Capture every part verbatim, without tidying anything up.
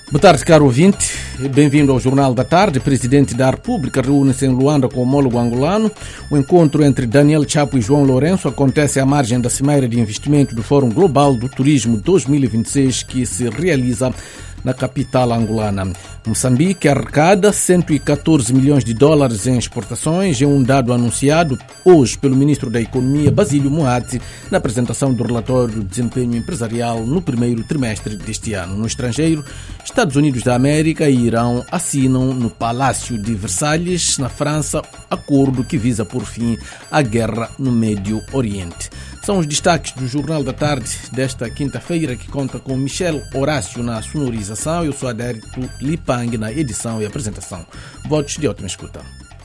Boa tarde, caro ouvinte. Bem-vindo ao Jornal da Tarde. O Presidente da República reúne-se em Luanda com o homólogo angolano. O encontro entre Daniel Chapo e João Lourenço acontece à margem da Cimeira de Investimento do Fórum Global do Turismo dois mil e vinte e seis, que se realiza na capital angolana. Moçambique arrecada cento e catorze milhões de dólares em exportações, é um dado anunciado hoje pelo Ministro da Economia, Basílio Moati, na apresentação do relatório do desempenho empresarial no primeiro trimestre deste ano. No estrangeiro, Estados Unidos da América e Irão assinam no Palácio de Versalhes, na França, acordo que visa por fim a guerra no Médio Oriente. São os destaques do Jornal da Tarde desta quinta-feira, que conta com Michel Horácio na sonorização. Eu sou Adérito Lipang na edição e apresentação. Votos de ótima escuta.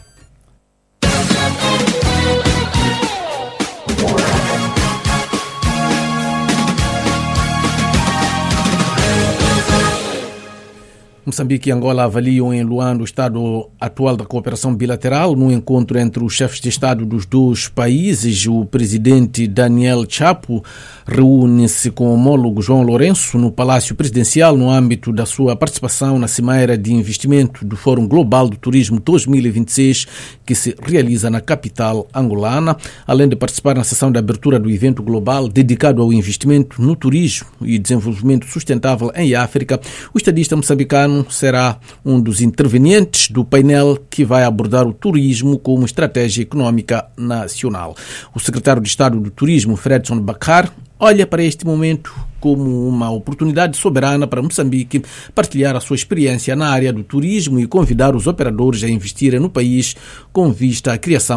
Moçambique e Angola avaliam em Luanda o estado atual da cooperação bilateral. No encontro entre os chefes de Estado dos dois países, o presidente Daniel Chapo reúne-se com o homólogo João Lourenço no Palácio Presidencial no âmbito da sua participação na Cimeira de Investimento do Fórum Global do Turismo dois mil e vinte e seis, que se realiza na capital angolana. Além de participar na sessão de abertura do evento global dedicado ao investimento no turismo e desenvolvimento sustentável em África, o estadista moçambicano será um dos intervenientes do painel que vai abordar o turismo como estratégia econômica nacional. O secretário de Estado do Turismo, Fredson Bakar, olha para este momento como uma oportunidade soberana para Moçambique partilhar a sua experiência na área do turismo e convidar os operadores a investirem no país com vista à criação